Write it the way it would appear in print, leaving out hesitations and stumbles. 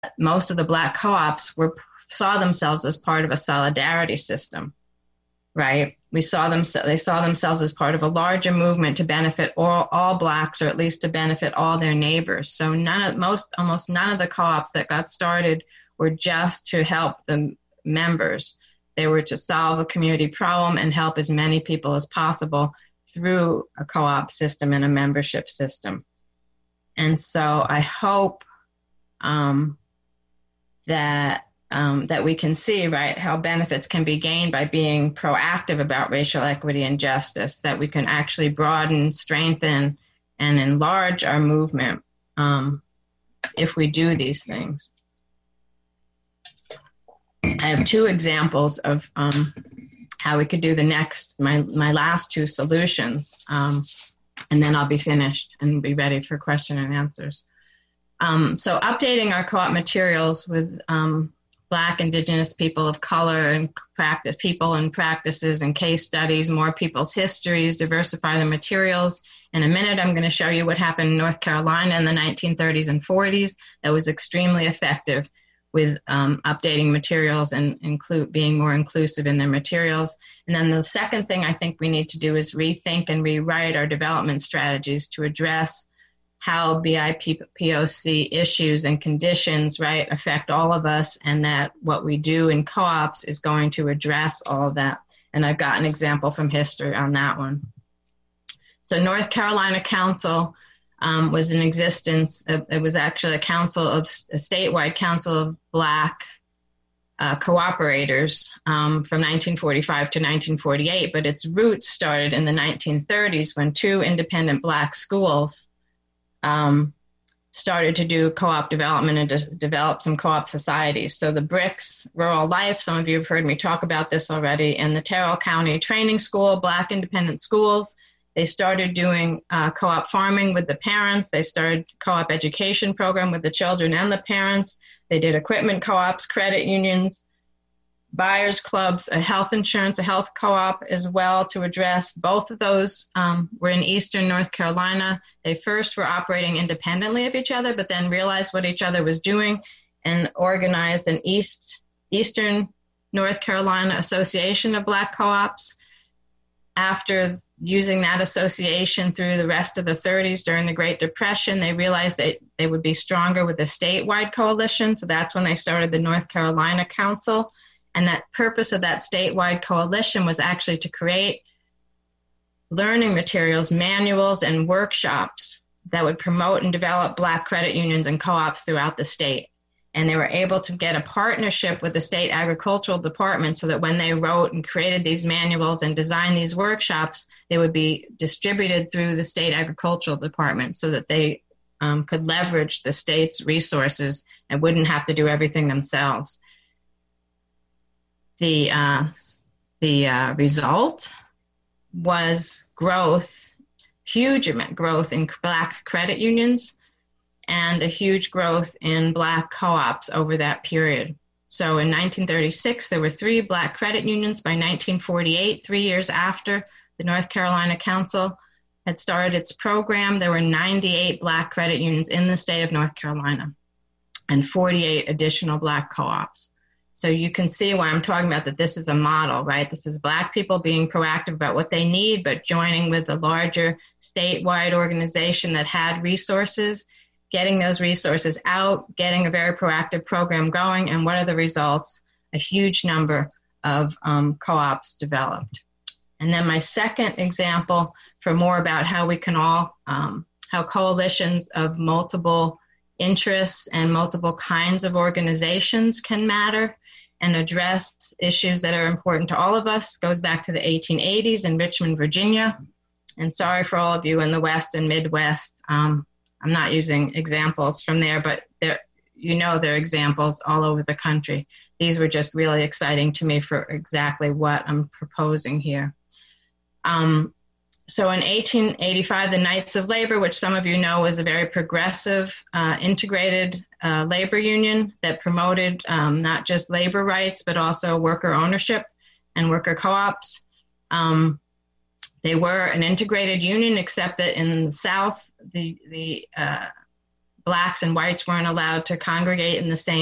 most of the Black co-ops saw themselves as part of a solidarity system, right? They saw themselves as part of a larger movement to benefit all Blacks, or at least to benefit all their neighbors. So almost none of the co-ops that got started were just to help the members. They were to solve a community problem and help as many people as possible through a co-op system and a membership system. And so I hope that we can see, right, how benefits can be gained by being proactive about racial equity and justice, that we can actually broaden, strengthen, and enlarge our movement if we do these things. I have two examples of how we could do my last two solutions, and then I'll be finished and be ready for question and answers. So updating our co-op materials with Black, Indigenous, people of color, and people and practices and case studies, more people's histories, diversify the materials. In a minute, I'm going to show you what happened in North Carolina in the 1930s and 40s that was extremely effective with updating materials and being more inclusive in their materials. And then the second thing I think we need to do is rethink and rewrite our development strategies to address how BIPOC issues and conditions, right, affect all of us, and that what we do in co-ops is going to address all of that. And I've got an example from history on that one. So North Carolina Council was in existence. It was actually a statewide council of Black cooperators from 1945 to 1948, but its roots started in the 1930s when two independent Black schools started to do co-op development and to develop some co-op societies. So the BRICS Rural Life, some of you have heard me talk about this already, and the Terrell County Training School, Black independent schools, they started doing co-op farming with the parents. They started co-op education program with the children and the parents. They did equipment co-ops, credit unions, buyers clubs, a health insurance, a health co-op as well to address. Both of those were in Eastern North Carolina. They first were operating independently of each other, but then realized what each other was doing and organized an Eastern North Carolina Association of Black Co-ops. After using that association through the rest of the 30s during the Great Depression, they realized that they would be stronger with a statewide coalition. So that's when they started the North Carolina Council. And that purpose of that statewide coalition was actually to create learning materials, manuals, and workshops that would promote and develop Black credit unions and co-ops throughout the state. And they were able to get a partnership with the state agricultural department so that when they wrote and created these manuals and designed these workshops, they would be distributed through the state agricultural department so that they could leverage the state's resources and wouldn't have to do everything themselves. The result was huge growth in Black credit unions and a huge growth in Black co-ops over that period. So in 1936, there were 3 Black credit unions. By 1948, 3 years after the North Carolina Council had started its program, there were 98 Black credit unions in the state of North Carolina and 48 additional Black co-ops. So you can see why I'm talking about that this is a model, right? This is Black people being proactive about what they need, but joining with a larger statewide organization that had resources, getting those resources out, getting a very proactive program going, and what are the results? A huge number of co-ops developed. And then my second example for more about how we can all, how coalitions of multiple interests and multiple kinds of organizations can matter and address issues that are important to all of us, goes back to the 1880s in Richmond, Virginia. And sorry for all of you in the West and Midwest. I'm not using examples from there, but there are examples all over the country. These were just really exciting to me for exactly what I'm proposing here. So in 1885, the Knights of Labor, which some of you know was a very progressive, integrated labor union that promoted not just labor rights, but also worker ownership and worker co-ops. They were an integrated union, except that in the South, the blacks and whites weren't allowed to congregate in the same